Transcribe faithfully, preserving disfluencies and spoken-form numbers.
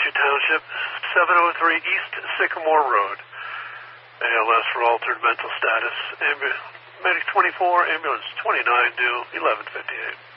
Bemidji Township, seven oh three East Sycamore Road. A L S for altered mental status. Ambu- Medic twenty-four, ambulance twenty-nine, due eleven fifty-eight.